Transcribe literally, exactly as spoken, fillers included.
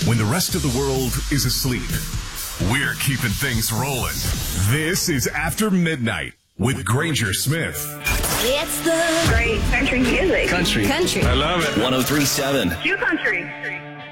When the rest of the world is asleep, we're keeping things rolling. This is After Midnight with Granger Smith. It's the great country music. Country. Country. I love it. one oh three point seven. Q Country.